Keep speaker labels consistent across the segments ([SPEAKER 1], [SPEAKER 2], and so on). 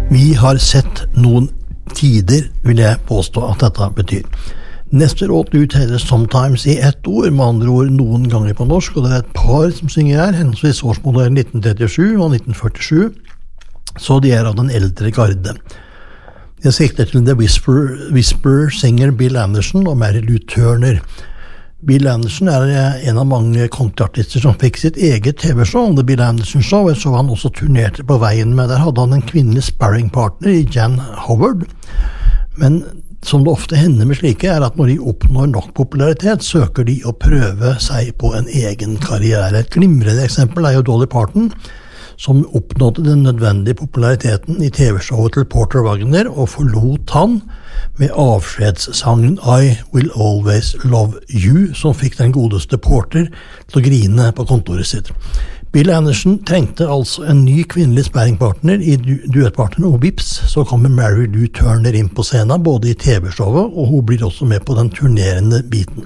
[SPEAKER 1] Vi har sett noen tider, vil jeg påstå at dette betyr. Neste låt uttales Sometimes i ett ord, med andre ord noen ganger på norsk, og det er et par som synger her, henholdsvis årsmodell 1937 og 1947, så de er av den eldre garde. Jeg sikter til The Whisperer-singer Bill Anderson og Mary Lou Turner. Bill Anderson er en av mange countryartister som fikk sitt eget TV-show, The Bill Anderson Show, så han også turnerte på veien med. Der hadde han en kvinnelig sparringpartner i Jan Howard, men som det ofte hender med slike er at når de oppnår nok popularitet, søker de å prøve seg på en egen karriere. Et glimrende eksempel er jo Dolly Parton, som oppnådde den nødvendige populariteten i TV-showet til Porter Wagoner og forlot han med avskjedssangen I Will Always Love You, som fikk den godeste Porter til å grine på kontoret sitt. Bill Anderson trengte altså en ny kvinnelig sparringpartner i duettpartneren, og vips, så kommer Mary Lou Turner inn på scenen, både i TV-showet, og hun blir også med på den turnerende biten.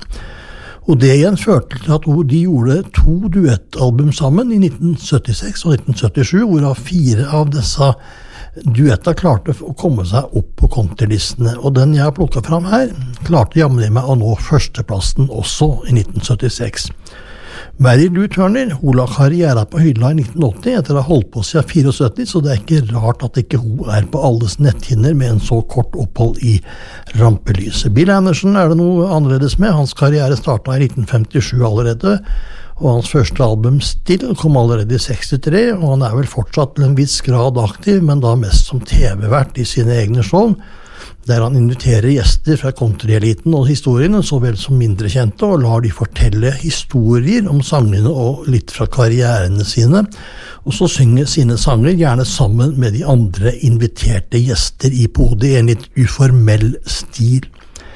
[SPEAKER 1] Og det igjen førte til at de gjorde 2 duettalbum sammen i 1976 og 1977, hvorav 4 av disse duetter klarte å komme seg opp på countrylistene. Og den jeg har plukket fram her, klarte jammen meg å nå førsteplassen også i 1976. Mary Lou Turner, hun la karriere på hylla i 1980 etter å ha holdt på siden 74, så det er ikke rart at ikke hun er på alles netthinner med en så kort opphold i rampelyset. Bill Anderson er det noe annerledes med. Hans karriere startet i 1957 allerede, og hans første album Still kom allerede i 63, og han er vel fortsatt til en viss grad aktiv, men da mest som TV-vert i sine egne show, der han inviterer gjester fra countryeliten og historiene, så vel som mindre kjente, og lar de fortelle historier om sangene og litt fra karrierene sine, og så synge sine sanger gjerne sammen med de andre inviterte gjester i podiet i en litt uformell stil.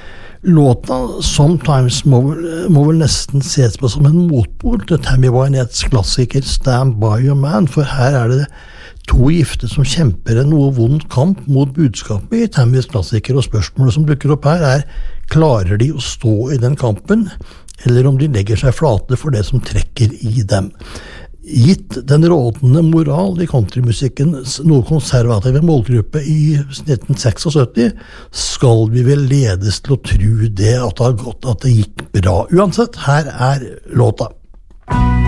[SPEAKER 1] Låta Sometimes må vel nesten ses på som en motpol til Tammy Wynette's klassiker Stand By Your Man, for her er det 2 gifte som kjemper en noe vond kamp mot budskapet i Tammys klassiker, og spørsmålet som dukker opp her er, klarer de å stå i den kampen, eller om de legger seg flate for det som trekker i dem. Gitt den rådende moral i countrymusikkens noe konservative målgruppe i 1976, skal vi vel ledes til å tro det at det har gått, at det gikk bra. Uansett, her er låta.